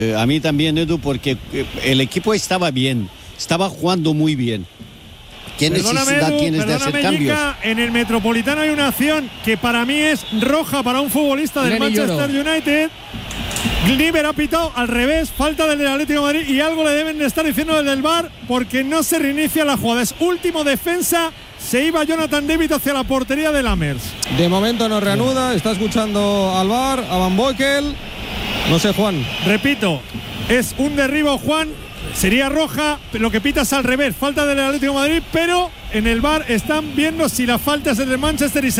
A mí también, Edu, porque el equipo estaba bien, estaba jugando muy bien. ¿Qué necesidad tienes de hacer cambios? Gica, en el Metropolitano hay una acción que para mí es roja para un futbolista del Manchester United. Gliver ha pitado al revés, falta del Atlético de Madrid y algo le deben de estar diciendo desde el VAR porque no se reinicia la jugada. Es último defensa, se iba Jonathan David hacia la portería de Lammers. De momento no reanuda, está escuchando al VAR, a Van Boekel. No sé, Juan. Repito, es un derribo, Juan. Sería roja, lo que pita es al revés, falta del Atlético de Madrid, pero en el VAR están viendo si la falta es del Manchester y